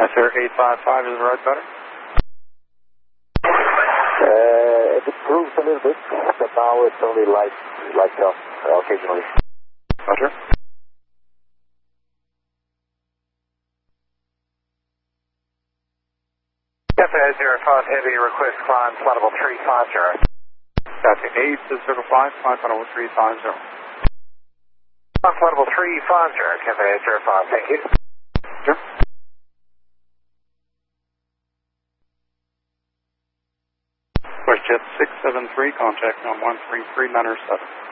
sir, 855, is the road better? It improves a little bit, but now it's only light occasionally. Roger. Cafe 05 Heavy, request climb, flight level 350. Copy, 805, flight level 350. Flight level 350, Cafe 05, thank you. Sure. WestJet 673, contact on 13397.